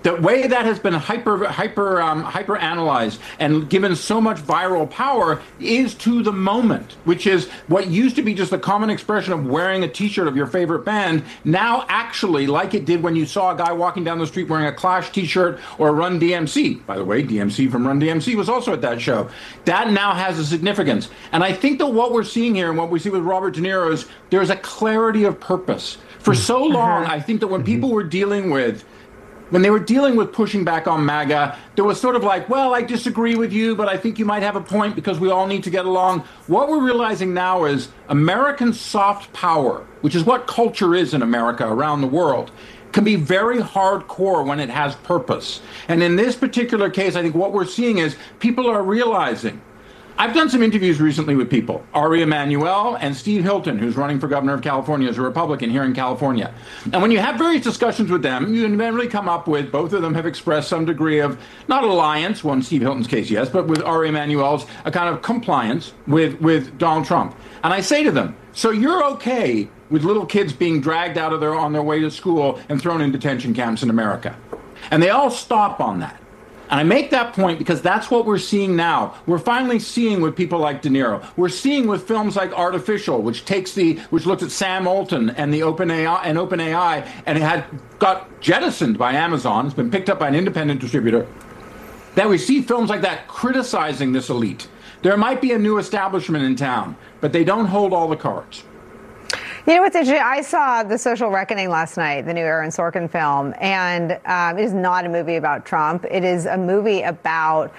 the way that has been hyper analyzed and given so much viral power is to the moment, which is what used to be just a common expression of wearing a T-shirt of your favorite band, now actually, like it did when you saw a guy walking down the street wearing a Clash T-shirt or a Run DMC. By the way, DMC from Run DMC was also at that show. That now has a significance. And I think that what we're seeing here and what we see with Robert De Niro is there's a clarity of purpose. For so long, I think that when people were when they were dealing with pushing back on MAGA, there was sort of like, well, I disagree with you, but I think you might have a point because we all need to get along. What we're realizing now is American soft power, which is what culture is in America around the world, can be very hardcore when it has purpose. And in this particular case, I think what we're seeing is people are realizing. I've done some interviews recently with people, Ari Emanuel and Steve Hilton, who's running for governor of California as a Republican here in California. And when you have various discussions with them, you inevitably come up with, both of them have expressed some degree of, not alliance, well, in Steve Hilton's case, yes, but with Ari Emanuel's, a kind of compliance with Donald Trump. And I say to them, so you're okay with little kids being dragged out of on their way to school and thrown in detention camps in America? And they all stop on that. And I make that point because that's what we're seeing now. We're finally seeing with people like De Niro. We're seeing with films like Artificial, which looked at Sam Altman and the OpenAI, and it got jettisoned by Amazon. It's been picked up by an independent distributor. That we see films like that criticizing this elite. There might be a new establishment in town, but they don't hold all the cards. You know what's interesting? I saw The Social Reckoning last night, the new Aaron Sorkin film, and it is not a movie about Trump. It is a movie about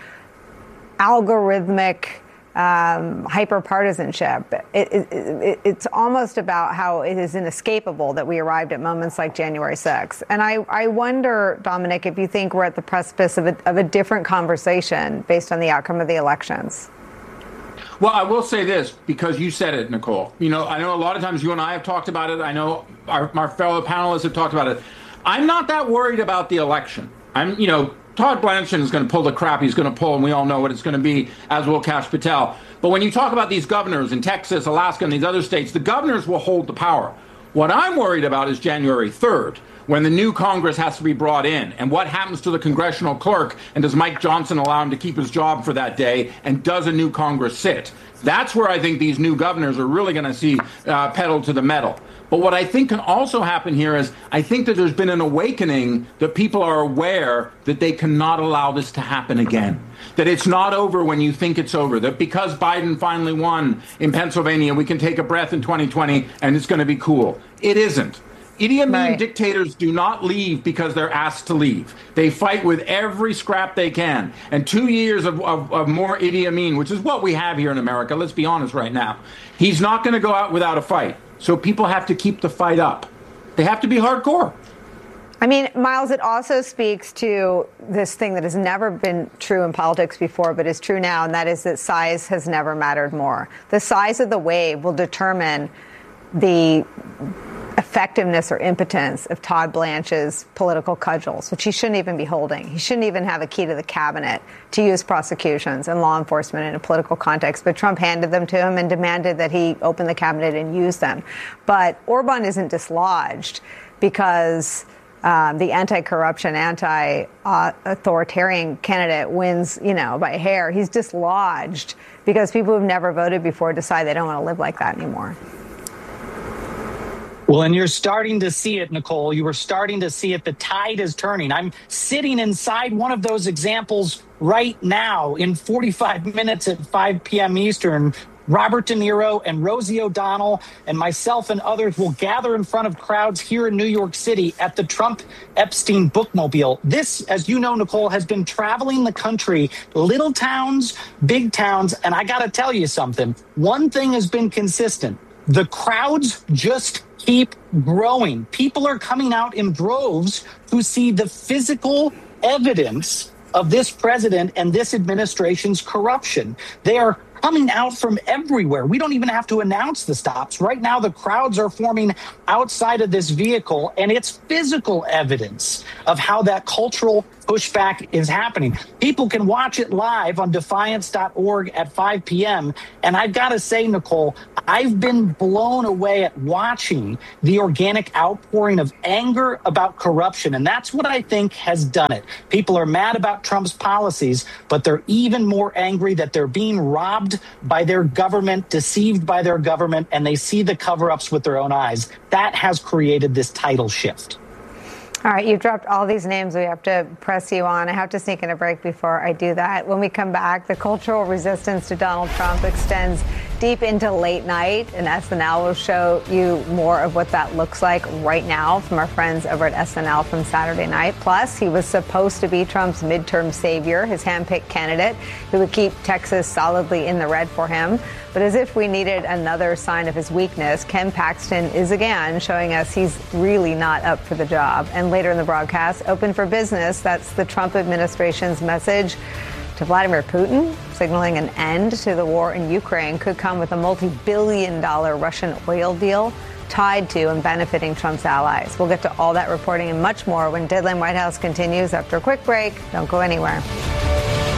algorithmic hyper-partisanship. It's almost about how it is inescapable that we arrived at moments like January 6th. And I wonder, Dominic, if you think we're at the precipice of a different conversation based on the outcome of the elections. Well, I will say this, because you said it, Nicole. You know, I know a lot of times you and I have talked about it. I know our fellow panelists have talked about it. I'm not that worried about the election. Todd Blanchard is going to pull the crap he's going to pull, and we all know what it's going to be, as will Kash Patel. But when you talk about these governors in Texas, Alaska, and these other states, the governors will hold the power. What I'm worried about is January 3rd, when the new Congress has to be brought in, and what happens to the congressional clerk, and does Mike Johnson allow him to keep his job for that day, and does a new Congress sit? That's where I think these new governors are really going to see pedal to the metal. But what I think can also happen here is I think that there's been an awakening that people are aware that they cannot allow this to happen again. That it's not over when you think it's over. That because Biden finally won in Pennsylvania, we can take a breath in 2020 and it's going to be cool. It isn't. Idi Amin dictators do not leave because they're asked to leave. They fight with every scrap they can. And 2 years of more Idi Amin, which is what we have here in America, let's be honest right now, he's not going to go out without a fight. So people have to keep the fight up. They have to be hardcore. I mean, Miles, it also speaks to this thing that has never been true in politics before, but is true now, and that is that size has never mattered more. The size of the wave will determine the effectiveness or impotence of Todd Blanchard's political cudgels, which he shouldn't even be holding. He shouldn't even have a key to the cabinet to use prosecutions and law enforcement in a political context. But Trump handed them to him and demanded that he open the cabinet and use them. But Orban isn't dislodged because the anti-corruption, anti-authoritarian candidate wins, by a hair. He's dislodged because people who've never voted before decide they don't want to live like that anymore. Well, and you're starting to see it, Nicole. You were starting to see it. The tide is turning. I'm sitting inside one of those examples right now in 45 minutes at 5 p.m. Eastern. Robert De Niro and Rosie O'Donnell and myself and others will gather in front of crowds here in New York City at the Trump Epstein bookmobile. This, as you know, Nicole, has been traveling the country, little towns, big towns. And I got to tell you something. One thing has been consistent. The crowds just keep growing. People are coming out in droves who see the physical evidence of this president and this administration's corruption. They are coming out from everywhere. We don't even have to announce the stops. Right now, the crowds are forming outside of this vehicle, and it's physical evidence of how that cultural pushback is happening. People can watch it live on defiance.org at 5 p.m. And I've got to say, Nicole, I've been blown away at watching the organic outpouring of anger about corruption. And that's what I think has done it. People are mad about Trump's policies, but they're even more angry that they're being robbed by their government, deceived by their government, and they see the cover-ups with their own eyes. That has created this tidal shift. All right, you've dropped all these names we have to press you on. I have to sneak in a break before I do that. When we come back, the cultural resistance to Donald Trump extends deep into late night, and SNL will show you more of what that looks like right now from our friends over at SNL from Saturday night. Plus, he was supposed to be Trump's midterm savior, his handpicked candidate who would keep Texas solidly in the red for him. But as if we needed another sign of his weakness, Ken Paxton is again showing us he's really not up for the job. And later in the broadcast, open for business. That's the Trump administration's message to Vladimir Putin, signaling an end to the war in Ukraine could come with a multi-billion-dollar Russian oil deal tied to and benefiting Trump's allies. We'll get to all that reporting and much more when Deadline White House continues after a quick break. Don't go anywhere.